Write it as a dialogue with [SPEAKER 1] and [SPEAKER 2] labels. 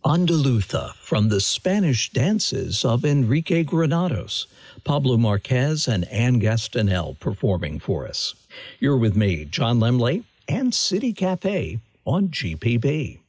[SPEAKER 1] Andaluza from the Spanish dances of Enrique Granados, Pablo Marquez and Anne Gastanel performing for us. You're with me, John Lemley, and City Cafe on GPB.